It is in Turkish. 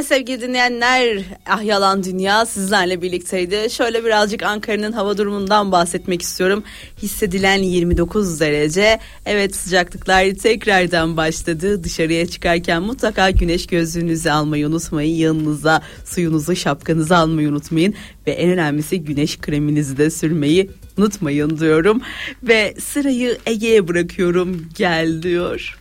sevgili dinleyenler, Ah Yalan Dünya sizlerle birlikteydi. Şöyle birazcık Ankara'nın hava durumundan bahsetmek istiyorum. Hissedilen 29 derece. Evet, sıcaklıklar tekrardan başladı. Dışarıya çıkarken mutlaka güneş gözlüğünüzü almayı unutmayın. Yanınıza suyunuzu, şapkanızı almayı unutmayın. Ve en önemlisi güneş kreminizi de sürmeyi unutmayın diyorum. Ve sırayı Ege'ye bırakıyorum. Gel diyor.